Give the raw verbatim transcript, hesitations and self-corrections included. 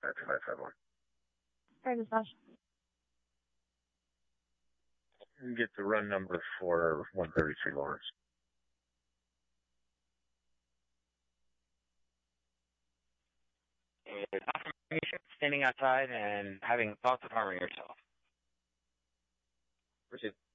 five two five five one. Air dispatch. Get the run number for one thirty-three Lawrence. Standing outside and having thoughts of harming yourself. Proceed.